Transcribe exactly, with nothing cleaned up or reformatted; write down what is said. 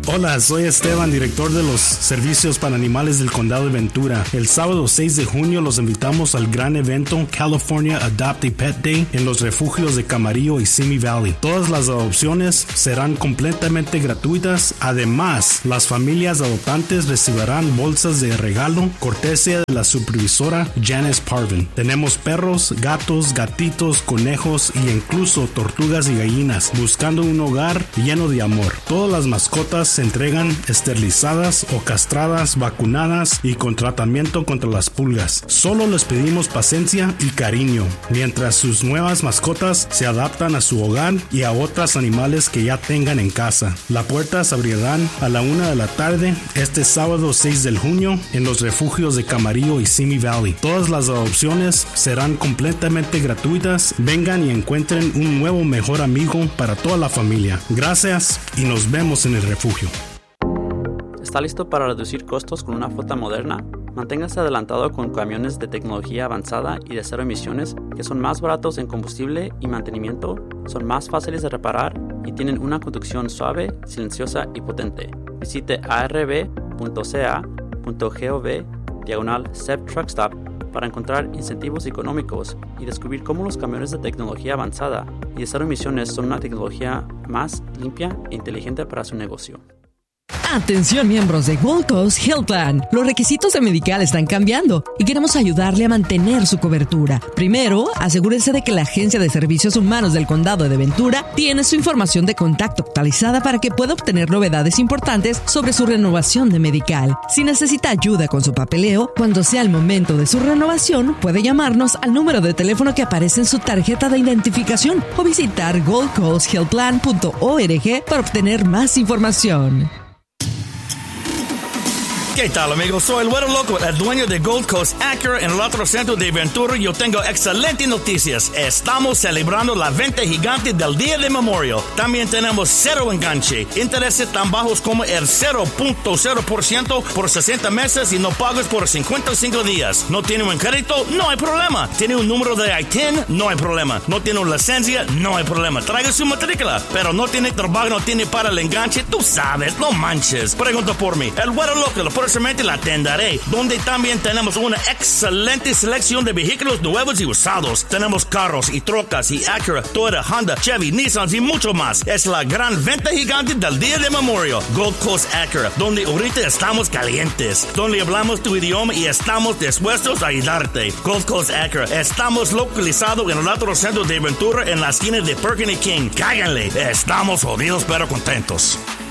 Hola, soy Esteban, director de los servicios para animales del condado de Ventura. El sábado seis de junio los invitamos al gran evento California Adopt a Pet Day en los refugios de Camarillo y Simi Valley. Todas las adopciones serán completamente gratuitas. Además, las familias adoptantes recibirán bolsas de regalo cortesía de la supervisora Janice Parvin. Tenemos perros, gatos, gatitos, conejos e incluso tortugas y gallinas buscando un hogar lleno de amor. Todas las mascotas se entregan esterilizadas o castradas, vacunadas y con tratamiento contra las pulgas. Solo les pedimos paciencia y cariño mientras sus nuevas mascotas se adaptan a su hogar y a otros animales que ya tengan en casa. Las puertas abrirán a la una de la tarde este sábado seis de junio en los refugios de Camarillo y Simi Valley. Todas las adopciones serán completamente gratuitas. Vengan y encuentren un nuevo mejor amigo para toda la familia. Gracias y nos vemos en el refugio. ¿Está listo para reducir costos con una flota moderna? Manténgase adelantado con camiones de tecnología avanzada y de cero emisiones que son más baratos en combustible y mantenimiento, son más fáciles de reparar y tienen una conducción suave, silenciosa y potente. Visite arb punto ca punto gov diagonal S E P Truck Stop para encontrar incentivos económicos y descubrir cómo los camiones de tecnología avanzada y de cero emisiones son una tecnología más limpia e inteligente para su negocio. Atención miembros de Gold Coast Health Plan. Los requisitos de Medical están cambiando y queremos ayudarle a mantener su cobertura. Primero, asegúrese de que la Agencia de Servicios Humanos del Condado de Ventura tiene su información de contacto actualizada para que pueda obtener novedades importantes sobre su renovación de Medical. Si necesita ayuda con su papeleo, cuando sea el momento de su renovación, puede llamarnos al número de teléfono que aparece en su tarjeta de identificación o visitar gold coast health plan punto org para obtener más información. ¿Qué tal, amigos? Soy el Güero Loco, el dueño de Gold Coast Acura en el otro centro de Ventura. Yo tengo excelentes noticias. Estamos celebrando la venta gigante del Día de Memorial. También tenemos cero enganche, intereses tan bajos como el cero punto cero por ciento por sesenta meses y no pagas por cincuenta y cinco días. ¿No tiene un crédito? No hay problema. ¿Tiene un número de I T I N? No hay problema. ¿No tiene una licencia? No hay problema. Traiga su matrícula. Pero no tiene trabajo, no tiene para el enganche. Tú sabes, no manches. Pregunta por mí. El Güero Loco, lo próximamente la atenderé, donde también tenemos una excelente selección de vehículos nuevos y usados. Tenemos carros y trocas y Acura, Toyota, Honda, Chevy, Nissan y mucho más. Es la gran venta gigante del Día de Memorial. Gold Coast Acura, donde ahorita estamos calientes, donde hablamos tu idioma y estamos dispuestos a ayudarte. Gold Coast Acura, estamos localizados en el otro centro de Ventura en la esquina de Perkin y King. Cáiganle, estamos jodidos pero contentos.